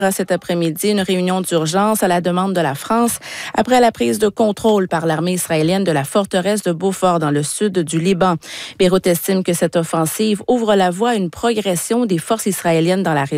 Cet après-midi, une réunion d'urgence à la demande de la France après la prise de contrôle par l'armée israélienne de la forteresse de Beaufort dans le sud du Liban. Beyrouth estime que cette offensive ouvre la voie à une progression des forces israéliennes dans la région.